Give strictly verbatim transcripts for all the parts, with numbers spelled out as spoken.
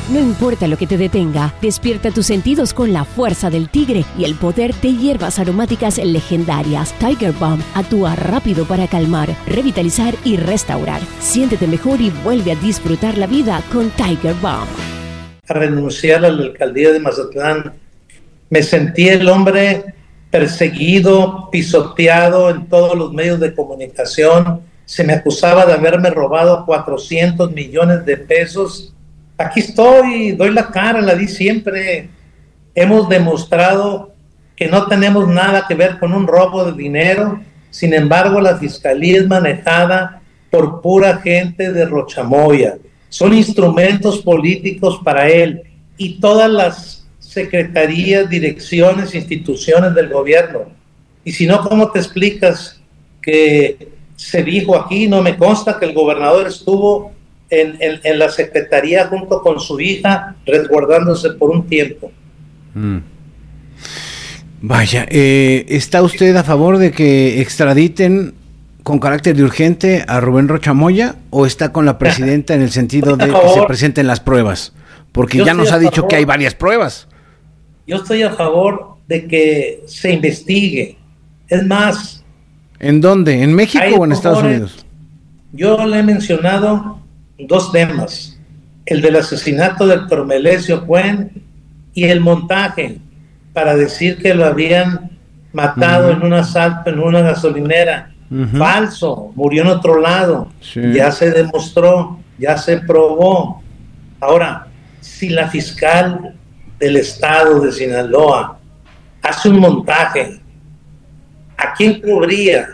No importa lo que te detenga, despierta tus sentidos con la fuerza del tigre y el poder de hierbas aromáticas legendarias. Tiger Balm actúa rápido para calmar, revitalizar y restaurar. Siéntete mejor y vuelve a disfrutar la vida con Tiger Balm. A renunciar a la alcaldía de Mazatlán, me sentí el hombre perseguido, pisoteado en todos los medios de comunicación. Se me acusaba de haberme robado cuatrocientos millones de pesos. Aquí estoy, doy la cara, la di siempre. Hemos demostrado que no tenemos nada que ver con un robo de dinero. Sin embargo, la fiscalía es manejada por pura gente de Rochamoya. Son instrumentos políticos para él y todas las secretarías, direcciones, instituciones del gobierno. Y si no, ¿cómo te explicas que se dijo aquí? No me consta que el gobernador estuvo en, en, en la secretaría junto con su hija resguardándose por un tiempo. Mm. Vaya, eh, ¿está usted a favor de que extraditen con carácter de urgente a Rubén Rochamoya o está con la presidenta en el sentido de que se presenten las pruebas? Porque Yo ya nos ha dicho favor. que hay varias pruebas. Yo estoy a favor de que se investigue. Es más... ¿En dónde? ¿En México o en Estados Unidos? Yo le he mencionado dos temas. El del asesinato del Cormelesio Cuen y el montaje para decir que lo habían matado uh-huh. en un asalto en una gasolinera. Uh-huh. Falso, murió en otro lado. Sí. Ya se demostró, ya se probó. Ahora, si la fiscal del estado de Sinaloa hace un montaje, ¿a quién cubría?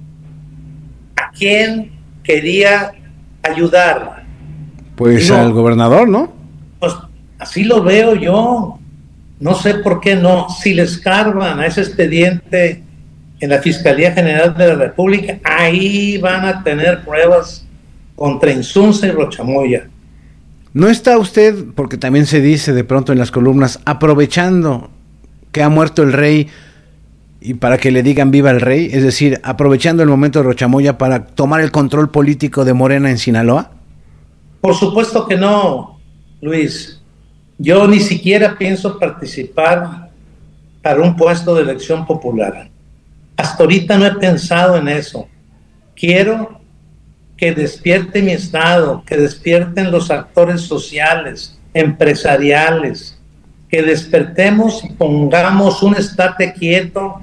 ¿A quién quería ayudar? Pues Digo, al gobernador, ¿no? Pues así lo veo yo. No sé por qué no. Si le escarban a ese expediente en la Fiscalía General de la República, ahí van a tener pruebas contra Insunza y Rochamoya. ¿No está usted, porque también se dice de pronto en las columnas, aprovechando que ha muerto el rey y para que le digan viva el rey? Es decir, aprovechando el momento de Rochamoya para tomar el control político de Morena en Sinaloa. Por supuesto que no, Luis. Yo ni siquiera pienso participar para un puesto de elección popular. Hasta ahorita no he pensado en eso. Quiero que despierte mi estado, que despierten los actores sociales, empresariales, que despertemos y pongamos un estate quieto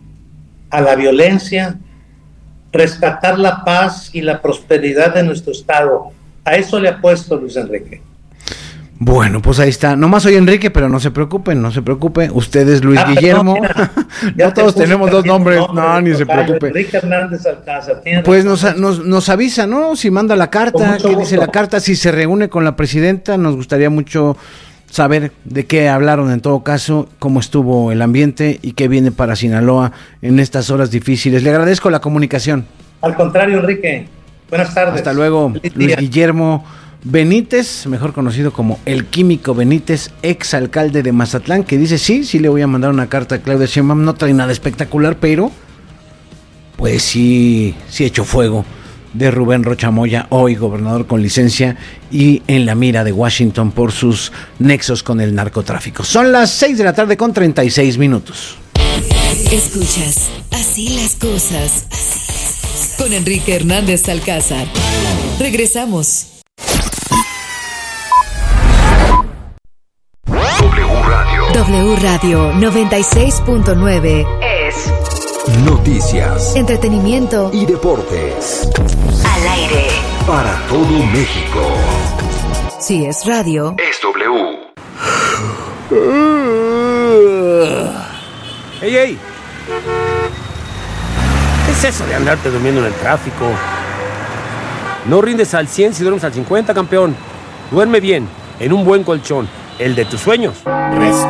a la violencia, rescatar la paz y la prosperidad de nuestro estado. A eso le apuesto, Luis Enrique. Bueno, pues ahí está. Nomás soy Enrique, pero no se preocupen, no se preocupe. Usted es Luis ah, Guillermo. Mira, no todos tenemos dos nombres. Nombre, no, ni se preocupe. Enrique Hernández Alcázar. Pues nos, nos, nos avisa, ¿no? Si manda la carta, qué dice la carta, si se reúne con la presidenta. Nos gustaría mucho saber de qué hablaron en todo caso, cómo estuvo el ambiente y qué viene para Sinaloa en estas horas difíciles. Le agradezco la comunicación. Al contrario, Enrique. Buenas tardes. Hasta luego, Luis Guillermo Benítez, mejor conocido como el Químico Benítez, ex alcalde de Mazatlán, que dice sí, sí le voy a mandar una carta a Claudia Sheinbaum, no trae nada espectacular, pero pues sí, sí echó fuego de Rubén Rochamoya, hoy gobernador con licencia y en la mira de Washington por sus nexos con el narcotráfico. Son las seis de la tarde con treinta y seis minutos. Escuchas Así las cosas, así las cosas con Enrique Hernández Alcázar. Regresamos. W Radio noventa y seis punto nueve es noticias, entretenimiento y deportes. Al aire para todo México. Si es radio, es W. ¡Ey, ey! ¿Qué es eso de andarte durmiendo en el tráfico? No rindes al cien si duermes al cincuenta, campeón. Duerme bien, en un buen colchón, el de tus sueños. Resto